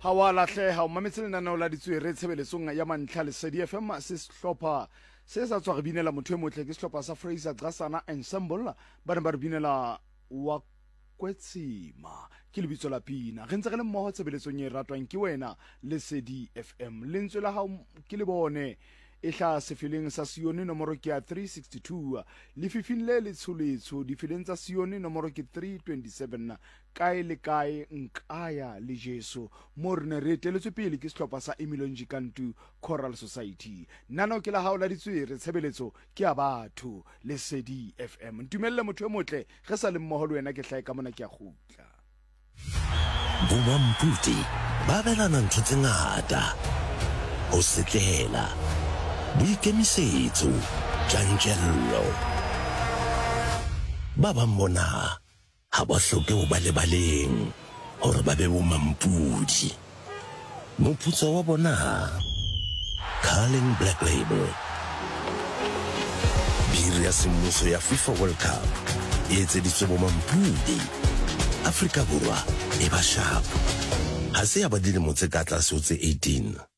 ha wa lahleha o mametse lenaneo la ditswere tshebeletsong ya mantlha Lesedi FM se sehlopha se sa tswa re binela motho e motle ke sehlopha sa Fraser Grasana Ensemble ba ne ba re binela wa kwetsima ke lebitso la pina re ntse re le mmoho tshebeletsong e ratwang ke wena Lesedi FM lentswe la ha ke le bone e hla sefeleng sa Sione nomoro ke ya 362 le fifile le tsholetso difileng tsa Sione nomoro ke 327 kae le kae nkaya le Jesu mo re ne re teletswe pele ke sehlopha sa Emilonji Kantu Choral Society nana ke la ha o la ditswere tshebeletso ke ya batho Lesedi FM ntumelle motho e motle ge sa le mmoho le wena ke hlae ka mona ke a khutla Bomamputi ba belana ntho tse ngata ho setlela boikemisetso tjantjello ba bang bona ha ba hloke ho ba lebaleng hore ba be bomampudi moputso wa bona Carling Black Label biri ya semmuso ya FIFA World Cup e etseditswe bomampudi Afrika Borwa e ba sharp ha se ya ba dilemo tse ka tlase ho tse 18